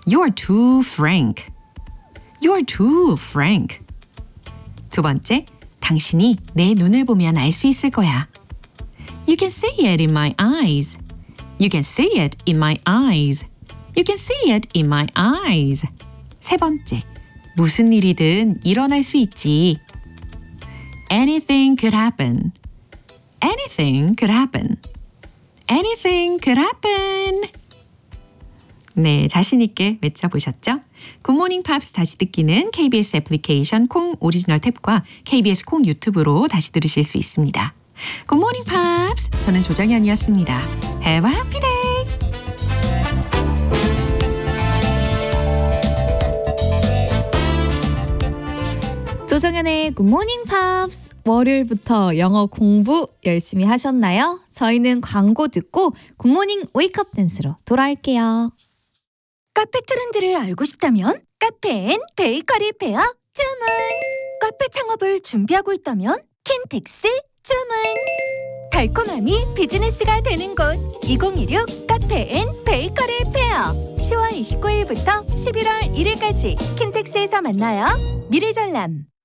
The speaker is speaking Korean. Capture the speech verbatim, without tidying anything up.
You're too frank. You're too frank. 두 번째, 당신이 내 눈을 보면 알 수 있을 거야. You can see it in my eyes. You can see it in my eyes. You can see it in my eyes. 세 번째, 무슨 일이든 일어날 수 있지. Anything could happen. Anything could happen. Anything could happen. 네, 자신 있게 외쳐보셨죠? 굿모닝 팝스 다시 듣기는 케이비에스 애플리케이션 콩 오리지널 탭과 케이비에스 콩 유튜브로 다시 들으실 수 있습니다. 굿모닝 팝스, 저는 조정현이었습니다. Have a happy day! 조정현의 굿모닝 팝스, 월요일부터 영어 공부 열심히 하셨나요? 저희는 광고 듣고 굿모닝 웨이크업 댄스로 돌아올게요. 카페 트렌드를 알고 싶다면 카페 앤 베이커리 페어 주문! 카페 창업을 준비하고 있다면 킨텍스 주문! 달콤함이 비즈니스가 되는 곳 이천이십육 카페 앤 베이커리 페어 시월 이십구일부터 십일월 일일까지 킨텍스에서 만나요. 미래전람